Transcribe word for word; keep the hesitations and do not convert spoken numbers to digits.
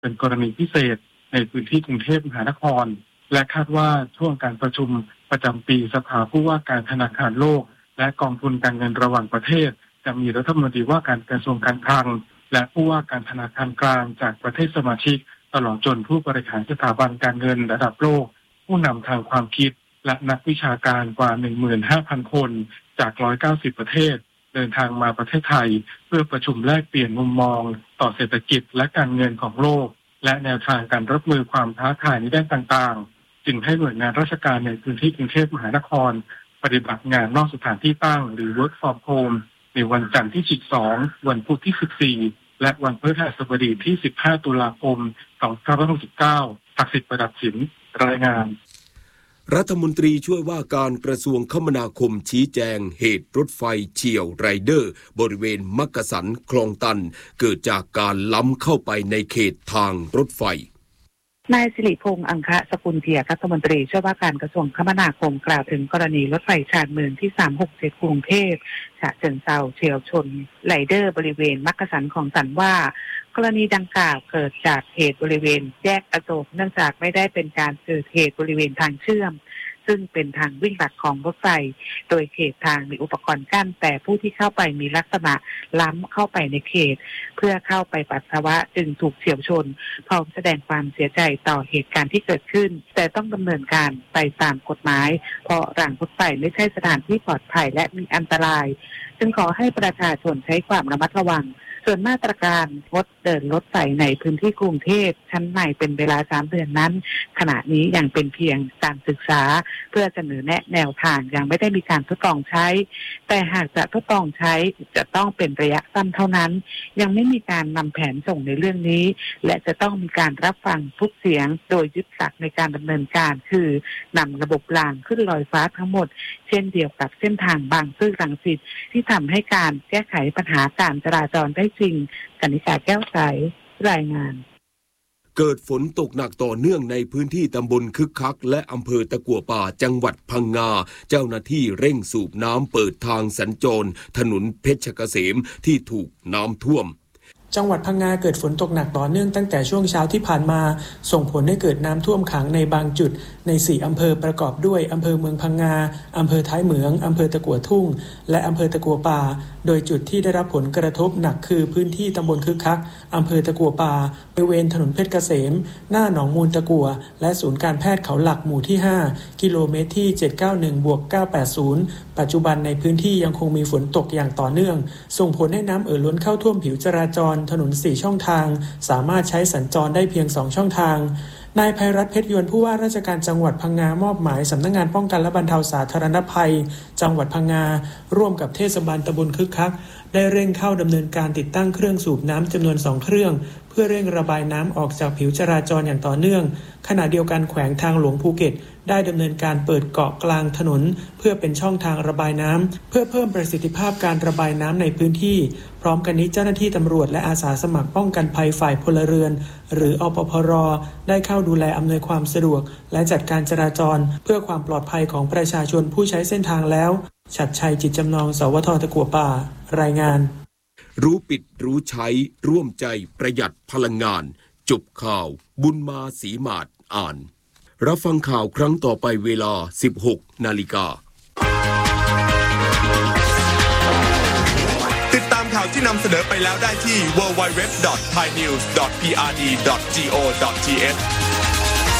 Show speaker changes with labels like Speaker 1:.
Speaker 1: เป็นกรณีพิเศษในพื้นที่กรุงเทพมหานครและคาดว่าช่วงการประชุมประจำปีสภาผู้ว่าการธนาคารโลกและกองทุนการเงินระหว่างประเทศจะมีรัฐมนตรีว่าการกระทรวงการคลังและผู้ว่าการธนาคารกลางจากประเทศสมาชิกตลอดจนผู้บริหารสถาบันการเงินระดับโลกผู้นำทางความคิดและนักวิชาการกว่า หนึ่งหมื่นห้าพัน คนจากหนึ่งร้อยเก้าสิบประเทศเดินทางมาประเทศไทยเพื่อประชุมแลกเปลี่ยนมุมมองต่อเศรษฐกิจและการเงินของโลกและแนวทางการรับมือความท้าทายในด้านต่างๆจึงให้หน่วยงานราชการในพื้นที่กรุงเทพมหานครปฏิบัติงานนอกสถานที่ตั้งหรือ work from home ในวันจันทร์ที่สิบสองวันพุธที่สิบสี่และวันพฤหัสบดีที่สิบห้าตุลาคมสองพันห้าร้อยหกสิบเก้าศักดิ์สิทธิ์ประดับสินรายงาน
Speaker 2: รัฐมนตรีช่วยว่าการกระทรวงคมนาคมชี้แจงเหตุรถไฟเฉี่ยวไรเดอร์บริเวณมักกะสันคลองตันเกิดจากการล้ำเข้าไปในเขตทางรถไฟ
Speaker 3: นายสิริพงษ์อังคะสกุลเทียรัฐมนตรีช่วยว่าการกระทรวงคมนาคมกล่าวถึงกรณีรถไฟชานเมืองที่สามหกเจ็ดกรุงเทพฉะเชิงเทราเฉี่ยวชนไรเดอร์บริเวณมักกะสันคลองตันว่ากรณีดังกล่าวเกิดจากเหตุบริเวณแยกอโศกเนื่องจากไม่ได้เป็นการเกิดเหตุบริเวณทางเชื่อมซึ่งเป็นทางวิ่งหลักของรถไฟโดยเขตทางมีอุปกรณ์กั้นแต่ผู้ที่เข้าไปมีลักษณะล้ำเข้าไปในเขตเพื่อเข้าไปปัสสาวะจึงถูกเฉี่ยวชนพร้อมแสดงความเสียใจต่อเหตุการณ์ที่เกิดขึ้นแต่ต้องดำเนินการไปตามกฎหมายเพราะรางรถไฟไม่ใช่สถานที่ปลอดภัยและมีอันตรายจึงขอให้ประชาชนใช้ความระมัดระวังส่วนมาตรการงดเดินรถไฟในพื้นที่กรุงเทพชั้นในเป็นเวลาสามเดือนนั้นขณะนี้ยังเป็นเพียงการศึกษาเพื่อเสนอแนะแนวทางยังไม่ได้มีการทดลองใช้แต่หากจะทดลองใช้จะต้องเป็นระยะสั้นเท่านั้นยังไม่มีการนำแผนส่งในเรื่องนี้และจะต้องมีการรับฟังทุกเสียงโดยยึดหลักในการดำเนินการคือนำระบบรางขึ้นลอยฟ้าทั้งหมดเช่นเดียวกับเส้นทางบางซื่อรังสิตที่ทำให้การแก้ไขปัญหาการจราจรได้จริงกนิษฐาแก้วใสรายงาน
Speaker 2: เกิดฝนตกหนักต่อเนื่องในพื้นที่ตำบลคึกคักและอำเภอตะกั่วป่าจังหวัดพังงาเจ้าหน้าที่เร่งสูบน้ำเปิดทางสัญจรถนนเพชรเกษมที่ถูกน้ำท่วม
Speaker 4: จังหวัดพังงาเกิดฝนตกหนักต่อเนื่องตั้งแต่ช่วงเช้าที่ผ่านมาส่งผลให้เกิดน้ำท่วมขังในบางจุดในสี่อำเภอประกอบด้วยอำเภอเมืองพังงาอำเภอท้ายเหมืองอำเภอตะกั่วทุ่งและอำเภอตะกั่วป่าโดยจุดที่ได้รับผลกระทบหนักคือพื้นที่ตำบลคึกคักอำเภอตะกั่วป่าบริเวณถนนเพชรเกษมหน้าหนองมูลตะกั่วและศูนย์การแพทย์เขาหลักหมู่ที่ห้ากิโลเมตรที่เจ็ดร้อยเก้าสิบ บวก เก้าร้อยแปดสิบปัจจุบันในพื้นที่ยังคงมีฝนตกอย่างต่อเนื่องส่งผลให้น้ำเอ่อล้นเข้าท่วมผิวจราจรถนนสี่ช่องทางสามารถใช้สัญจรได้เพียงสองช่องทางนายไพรัตน์เพชรยวนผู้ว่าราชการจังหวัดพังงามอบหมายสำนักงานป้องกันและบรรเทาสาธารณภัยจังหวัดพังงาร่วมกับเทศบาลตำบลคึกคักได้เร่งเข้าดำเนินการติดตั้งเครื่องสูบน้ำจำนวนสองเครื่องเพื่อเร่งระบายน้ำออกจากผิวจราจรอย่างต่อเนื่องขณะเดียวกันแขวงทางหลวงภูเก็ตได้ดำเนินการเปิดเกาะกลางถนนเพื่อเป็นช่องทางระบายน้ำเพื่อเพิ่มประสิทธิภาพการระบายน้ำในพื้นที่พร้อมกันนี้เจ้าหน้าที่ตำรวจและอาสาสมัครป้องกันภัยฝ่ายพลเรือนหรืออปพร.ได้เข้าดูแลอำนวยความสะดวกและจัดการจราจรเพื่อความปลอดภัยของประชาชนผู้ใช้เส้นทางแล้วฉัตรชัยจิตจำนองสวทตะกั่วป่ารายงาน
Speaker 2: รู้ปิดรู้ใช้ร่วมใจประหยัดพลังงานจบข่าวบุญมาศรีมาศอ่านรับฟังข่าวครั้งต่อไปเวลา สิบหกนาฬิกา
Speaker 5: ติดตามข่าวที่นำเสนอไปแล้วได้ที่ ดับเบิลยู ดับเบิลยู ดับเบิลยู ดอท ไทยนิวส์ ดอท พี อาร์ ดี ดอท จี โอ ดอท ที เอช